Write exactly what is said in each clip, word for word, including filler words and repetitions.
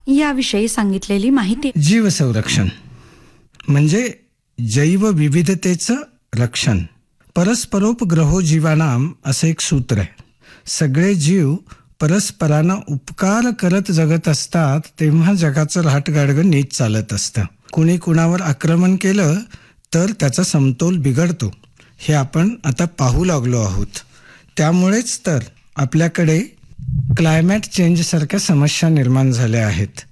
याविषयी सांगितलेली माहिती. जीव संरक्षण म्हणजे जैवविविधतेचं रक्षण. परस्परोपग्रहो जीवानाम असं एक सूत्र आहे. सगळे जीव परस्परांना उपकार करत जगत असतात तेव्हा जगाचं रहाटगाडगं नीट चालत असतं. कुणी कुणावर आक्रमण केलं तर त्याचा समतोल बिघडतो, हे आपण आता पाहू लागलो आहोत. त्यामुळेच तर आपल्याकडे क्लायमेट चेंजसारख्या समस्या निर्माण झाल्या आहेत.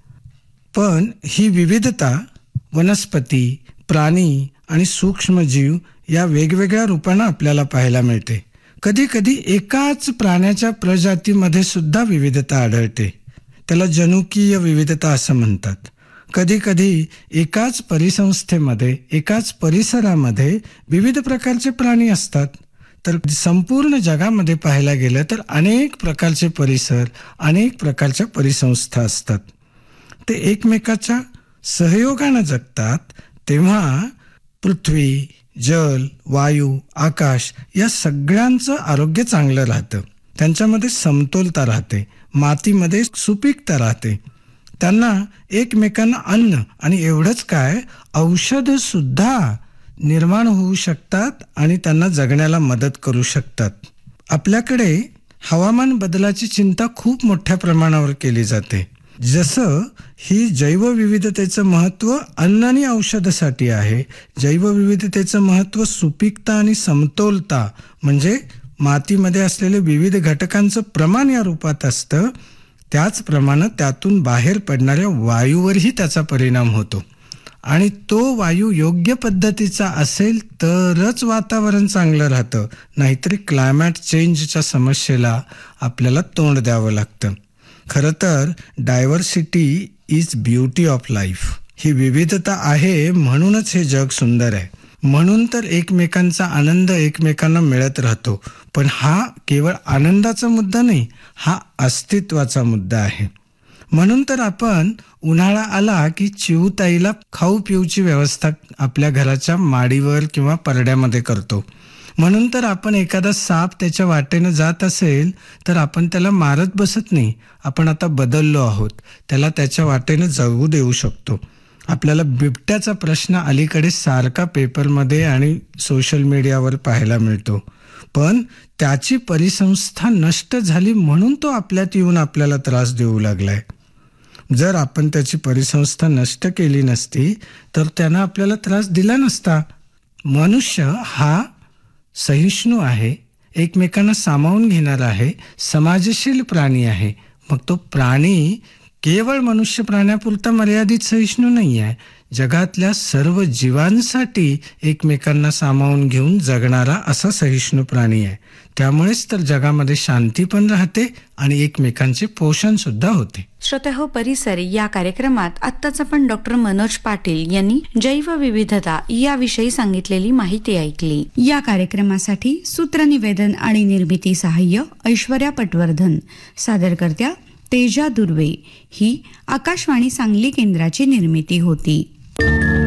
पण ही विविधता वनस्पती, प्राणी आणि सूक्ष्मजीव या वेगवेगळ्या रूपानं आपल्याला पाहायला मिळते. कधी कधी एकाच प्राण्याच्या प्रजातीमध्ये सुद्धा विविधता आढळते. त्याला जनुकीय विविधता असं म्हणतात. कधी कधी एकाच परिसंस्थेमध्ये, एकाच परिसरामध्ये विविध प्रकारचे प्राणी असतात. तर संपूर्ण जगामध्ये पाहायला गेलं तर अनेक प्रकारचे परिसर, अनेक प्रकारच्या परिसंस्था असतात. ते एकमेकाच्या सहयोगानं जगतात. तेव्हा पृथ्वी, जल, वायू, आकाश या सगळ्यांचं आरोग्य चांगलं राहतं. त्यांच्यामध्ये समतोलता राहते, मातीमध्ये सुपीकता राहते. त्यांना एकमेकांना अन्न आणि एवढंच काय औषध सुद्धा निर्माण होऊ शकतात आणि त्यांना जगण्याला मदत करू शकतात. आपल्याकडे हवामान बदलाची चिंता खूप मोठ्या प्रमाणावर केली जाते. जसं ही जैवविविधतेचं महत्त्व अन्न आणि औषधासाठी आहे, जैवविविधतेचं महत्त्व सुपीकता आणि समतोलता म्हणजे मातीमध्ये असलेले विविध घटकांचं प्रमाण या रूपात असतं, त्याचप्रमाणे त्यातून बाहेर पडणाऱ्या वायूवरही त्याचा परिणाम होतो. आणि तो वायू योग्य पद्धतीचा असेल तरच वातावरण चांगलं राहतं, नाहीतरी क्लायमेट चेंजच्या समस्येला आपल्याला तोंड द्यावं लागतं. खरं तर diversity is beauty of life. ही विविधता आहे म्हणूनच हे जग सुंदर आहे. म्हणून तर एकमेकांचा आनंद एकमेकांना मिळत राहतो. पण हा केवळ आनंदाचा मुद्दा नाही, हा अस्तित्वाचा मुद्दा आहे. म्हणून तर आपण उन्हाळा आला की चिऊताईला खाऊ पिऊची व्यवस्था आपल्या घराच्या माडीवर किंवा परड्यामध्ये करतो. म्हणून तर आपण एखादा साप त्याच्या वाटेनं जात असेल तर आपण त्याला मारत बसत नाही. आपण आता बदललो आहोत, त्याला त्याच्या वाटेनं जाऊ देऊ शकतो. आपल्याला बिबट्याचा प्रश्न अलीकडे सारखा पेपरमध्ये आणि सोशल मीडियावर पाहायला मिळतो. पण त्याची परिसंस्था नष्ट झाली म्हणून तो आपल्यात येऊन आपल्याला त्रास देऊ लागलाय. जर आपण त्याची परिसंस्था नष्ट केली नसती तर त्यानं आपल्याला त्रास दिला नसता. मनुष्य हा सहिष्णू आहे, एकमेकांना सामावून घेणारा आहे, समाजशील प्राणी आहे. मग तो प्राणी केवळ मनुष्य प्राण्यापुरता मर्यादित सहिष्णू नाही आहे, जगातल्या सर्व जीवांसाठी एकमेकांना सामावून घेऊन जगणारा असा सहिष्णू प्राणी आहे. त्यामुळेच तर जगामध्ये शांती पण राहते आणि एकमेकांचे पोषण सुद्धा होते. श्रोतेहो, परिसर या कार्यक्रमात आत्ताच आपण डॉक्टर मनोज पाटील यांनी जैवविविधता याविषयी सांगितलेली माहिती ऐकली. या कार्यक्रमासाठी सूत्रनिवेदन आणि निर्मिती सहाय्य ऐश्वर्या पटवर्धन, सादरकर्त्या तेजा दुर्वे. ही आकाशवाणी सांगली केंद्राची निर्मिती होती.